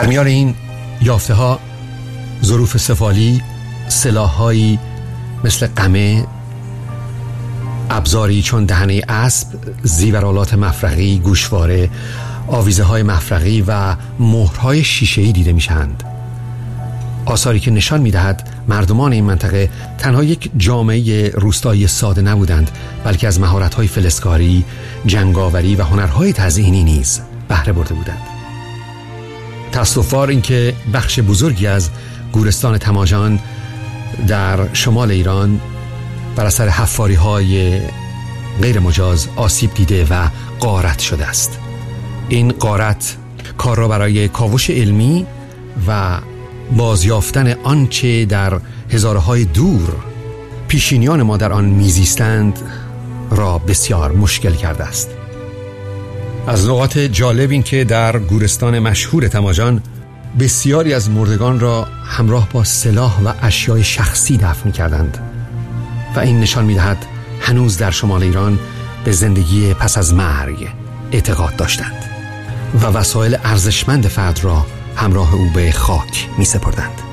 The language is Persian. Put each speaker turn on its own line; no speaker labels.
میان این یافته ها ظروف سفالی، سلاح‌هایی مثل قمه، ابزاری چون دهنه اسب، زیورآلات مفرغی، گوشواره، آویزه‌های مفرغی و مهرهای شیشه‌ای دیده میشند. آثاری که نشان می‌دهد مردمان این منطقه تنها یک جامعه روستایی ساده نبودند، بلکه از مهارت‌های فلزکاری، جنگاوری و هنرهای تزئینی نیز بهره برده بودند. تأسف‌بار این که بخش بزرگی از گورستان تماجان در شمال ایران بر اثر حفاری‌های غیر مجاز آسیب دیده و غارت شده است. این غارت کار را برای کاوش علمی و بازیافتن آنچه در هزارهای دور پیشینیان ما در آن میزیستند را بسیار مشکل کرده است. از نقاط جالب این که در گورستان مشهور تماجان بسیاری از مردگان را همراه با سلاح و اشیای شخصی دفن کردند و این نشان می‌دهد هنوز در شمال ایران به زندگی پس از مرگ اعتقاد داشتند و وسایل ارزشمند فرد را همراه او به خاک می‌سپردند.